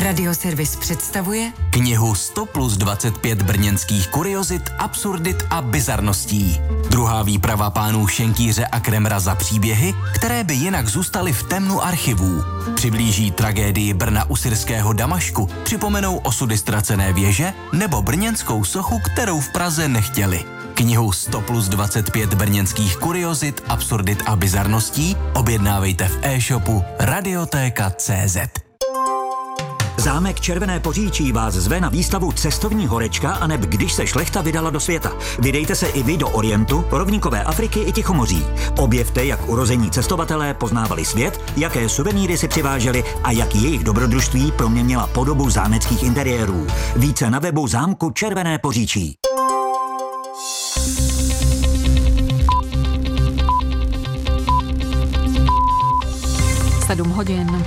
Radioservis představuje knihu 100 plus 25 brněnských kuriozit, absurdit a bizarností. Druhá výprava pánů Šenkýře a Kremra za příběhy, které by jinak zůstaly v temnu archivů. Přiblíží tragédii Brna u syrského Damašku, připomenou osudy ztracené věže nebo brněnskou sochu, kterou v Praze nechtěli. Knihu 100 plus 25 brněnských kuriozit, absurdit a bizarností objednávejte v e-shopu Radiotéka.cz. Zámek Červené Poříčí vás zve na výstavu Cestovní horečka aneb Když se šlechta vydala do světa. Vydejte se i vy do Orientu, rovníkové Afriky i Tichomoří. Objevte, jak urození cestovatelé poznávali svět, jaké suvenýry si přiváželi a jak jejich dobrodružství proměnila podobu zámeckých interiérů. Více na webu zámku Červené Poříčí. Sedm hodin.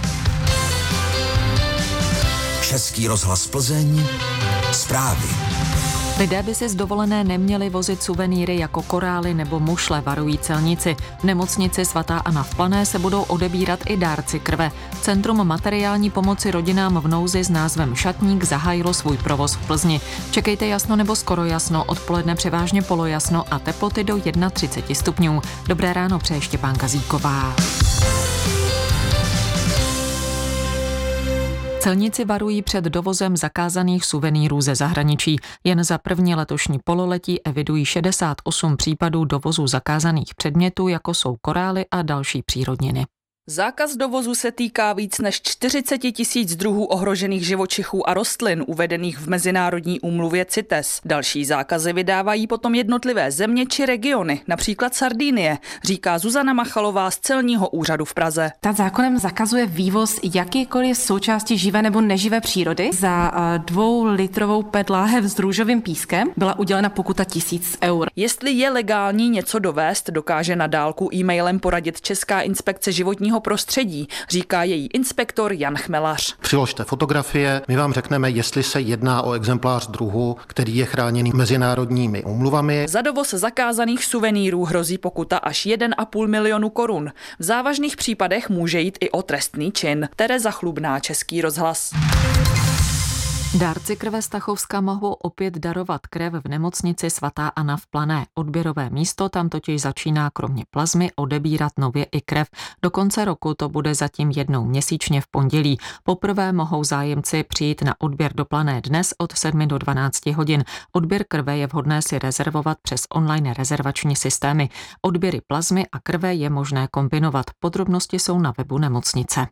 Český rozhlas Plzeň, zprávy. Lidé by si z dovolené neměli vozit suvenýry jako korály nebo mušle, varují celníci. V nemocnici svatá Anna v Plané se budou odebírat i dárci krve. Centrum materiální pomoci rodinám v nouzi s názvem Šatník zahájilo svůj provoz v Plzni. Čekejte jasno nebo skoro jasno, odpoledne převážně polojasno a teploty do 31 stupňů. Dobré ráno přeje Štěpánka Zíková. Celníci varují před dovozem zakázaných suvenýrů ze zahraničí. Jen za první letošní pololetí evidují 68 případů dovozu zakázaných předmětů, jako jsou korály a další přírodniny. Zákaz dovozu se týká víc než 40 000 druhů ohrožených živočichů a rostlin uvedených v mezinárodní úmluvě CITES. Další zákazy vydávají potom jednotlivé země či regiony, například Sardinie, říká Zuzana Machalová z celního úřadu v Praze. Ta zákonem zakazuje vývoz jakýkoliv součásti živé nebo neživé přírody. Za 2litrovou PET láhev s růžovým pískem byla udělena pokuta 1000 eur. Jestli je legální něco dovést, dokáže na dálku e-mailem poradit Česká inspekce životního prostředí, říká její inspektor Jan Chmelař. Přiložte fotografie, my vám řekneme, jestli se jedná o exemplář druhu, který je chráněný mezinárodními úmluvami. Za dovoz zakázaných suvenýrů hrozí pokuta až 1,5 milionu korun. V závažných případech může jít i o trestný čin. Tereza Chlubná, Český rozhlas. Dárci krve z Tachovska mohou opět darovat krev v nemocnici svatá Anna v Plané. Odběrové místo tam totiž začíná kromě plazmy odebírat nově i krev. Do konce roku to bude zatím jednou měsíčně v pondělí. Poprvé mohou zájemci přijít na odběr do Plané dnes od 7 do 12 hodin. Odběr krve je vhodné si rezervovat přes online rezervační systémy. Odběry plazmy a krve je možné kombinovat. Podrobnosti jsou na webu nemocnice.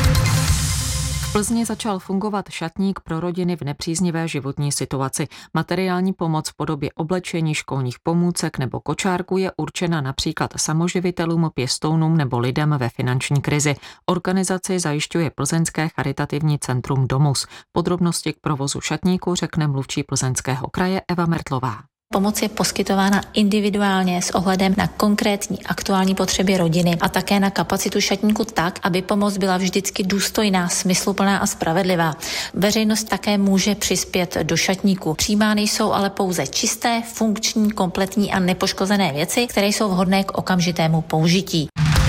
V Plzni začal fungovat šatník pro rodiny v nepříznivé životní situaci. Materiální pomoc v podobě oblečení, školních pomůcek nebo kočárku je určena například samoživitelům, pěstounům nebo lidem ve finanční krizi. Organizaci zajišťuje Plzeňské charitativní centrum Domus. Podrobnosti k provozu šatníku řekne mluvčí Plzeňského kraje Eva Mertlová. Pomoc je poskytována individuálně s ohledem na konkrétní aktuální potřeby rodiny a také na kapacitu šatníku tak, aby pomoc byla vždycky důstojná, smysluplná a spravedlivá. Veřejnost také může přispět do šatníku. Přijímány jsou ale pouze čisté, funkční, kompletní a nepoškozené věci, které jsou vhodné k okamžitému použití.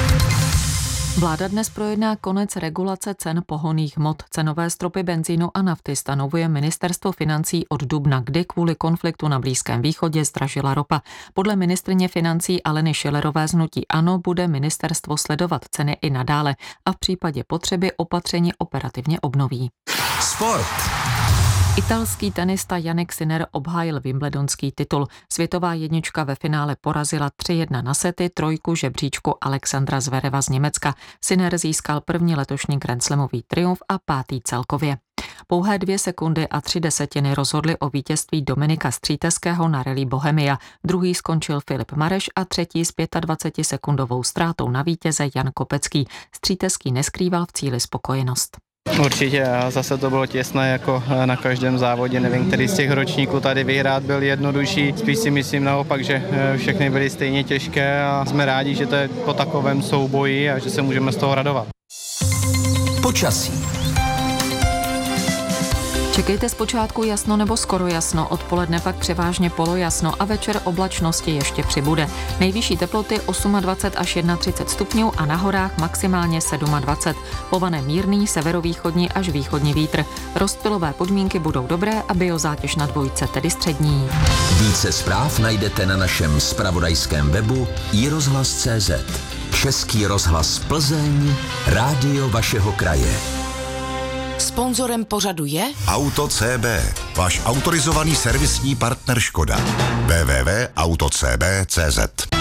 Vláda dnes projedná konec regulace cen pohonných hmot. Cenové stropy benzínu a nafty stanovuje ministerstvo financí od dubna, kdy kvůli konfliktu na Blízkém východě zdražila ropa. Podle ministryně financí Aleny Schillerové z hnutí ANO bude ministerstvo sledovat ceny i nadále a v případě potřeby opatření operativně obnoví. Sport. Italský tenista Jannik Sinner obhájil wimbledonský titul. Světová jednička ve finále porazila 3-1 na sety trojku žebříčku Alexandra Zvereva z Německa. Sinner získal první letošní grandslamový triumf a 5. celkově. Pouhé 2 sekundy a 3 desetiny rozhodly o vítězství Dominika Stříteského na rally Bohemia. Druhý skončil Filip Mareš a třetí s 25sekundovou ztrátou na vítěze Jan Kopecký. Stříteský neskrýval v cíli spokojenost. Určitě a zase to bylo těsné jako na každém závodě. Nevím, který z těch ročníků tady vyhrát byl jednodušší. Spíš si myslím naopak, že všechny byly stejně těžké a jsme rádi, že to je po takovém souboji a že se můžeme z toho radovat. Počasí. Čekejte zpočátku jasno nebo skoro jasno, odpoledne pak převážně polojasno a večer oblačnosti ještě přibude. Nejvyšší teploty 28 až 31 stupňů a na horách maximálně 27. Povane mírný severovýchodní až východní vítr. Rozptylové podmínky budou dobré a biozátěž na dvojce, tedy střední. Více zpráv najdete na našem zpravodajském webu iRozhlas.cz. Český rozhlas Plzeň, rádio vašeho kraje. Sponzorem pořadu je Auto CB, váš autorizovaný servisní partner Škoda. www.autocb.cz.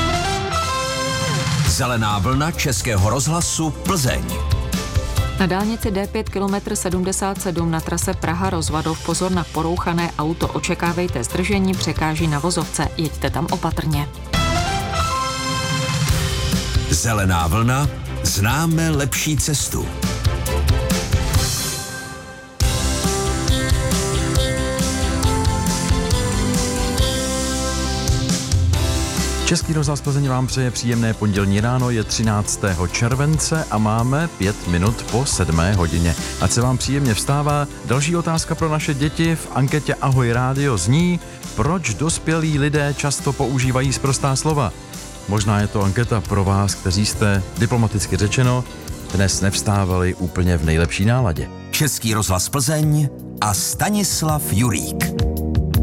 Zelená vlna Českého rozhlasu Plzeň. Na dálnici D5 km 77 na trase Praha-Rozvadov pozor na porouchané auto. Očekávejte zdržení, překáží na vozovce. Jeďte tam opatrně. Zelená vlna, známe lepší cestu. Český rozhlas Plzeň vám přeje příjemné pondělní ráno, je 13. července a máme 5 minut po 7. hodině. Ať se vám příjemně vstává. Další otázka pro naše děti v anketě Ahoj rádio zní, proč dospělí lidé často používají sprostá slova? Možná je to anketa pro vás, kteří jste, diplomaticky řečeno, dnes nevstávali úplně v nejlepší náladě. Český rozhlas Plzeň a Stanislav Jurík.